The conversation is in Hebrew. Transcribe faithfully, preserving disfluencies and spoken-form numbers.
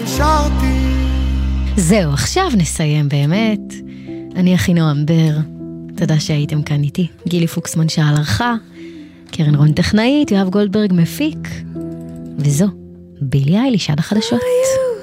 שרתי. זהו, עכשיו נסיים באמת. אני אחינועם בר. תודה שהייתם כאן איתי. גילי פוקסמן שעל ערכה, קרן רון טכנאית, יואב גולדברג מפיק. וזו, בילי אייליש עד החדשות.